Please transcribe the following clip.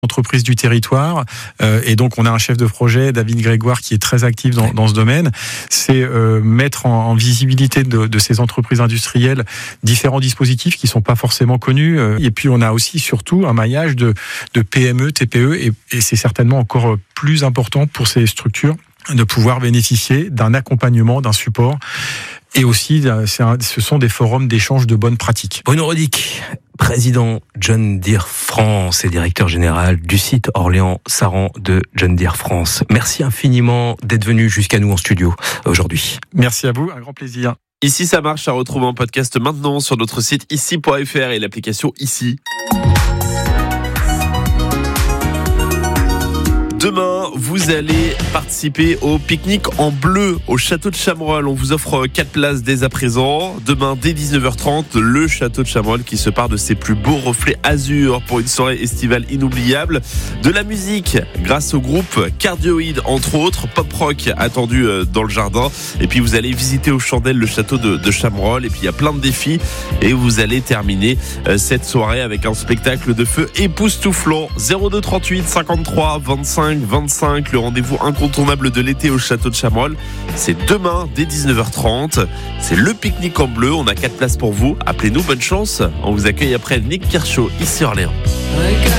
entreprises du territoire, et donc on a un chef de projet, David Grégoire, qui est très actif dans ce domaine. C'est mettre en visibilité de ces entreprises industrielles différents dispositifs qui sont pas forcément connus. Et puis on a aussi surtout un maillage de PME, TPE, et c'est certainement encore plus important pour ces structures de pouvoir bénéficier d'un accompagnement, d'un support. Et aussi, ce sont des forums d'échange de bonnes pratiques. Bruno Rodic, président John Deere France et directeur général du site Orléans-Saran de John Deere France. Merci infiniment d'être venu jusqu'à nous en studio aujourd'hui. Merci à vous, un grand plaisir. Ici ça marche, à retrouver en podcast maintenant sur notre site ici.fr et l'application Ici. Demain, vous allez participer au pique-nique en bleu au château de Chamerolle. On vous offre 4 places dès à présent. Demain, dès 19h30, le château de Chamerolle qui se part de ses plus beaux reflets azur pour une soirée estivale inoubliable. De la musique grâce au groupe Cardioïde, entre autres. Pop rock attendu dans le jardin. Et puis, vous allez visiter aux chandelles le château de Chamerolle. Et puis, il y a plein de défis. Et vous allez terminer cette soirée avec un spectacle de feu époustouflant. 02 38 53 25 25, le rendez-vous incontournable de l'été au château de Chamerolle. C'est demain dès 19h30. C'est le pique-nique en bleu. On a 4 places pour vous. Appelez-nous, bonne chance. On vous accueille après Nick Kershaw, ici Orléans.